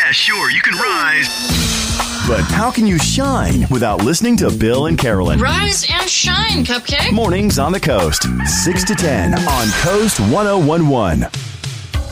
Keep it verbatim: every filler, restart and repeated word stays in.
Yeah, sure, you can rise. But how can you shine without listening to Bill and Carolyn? Rise and shine, Cupcake. Mornings on the Coast, six to ten on Coast one oh one one.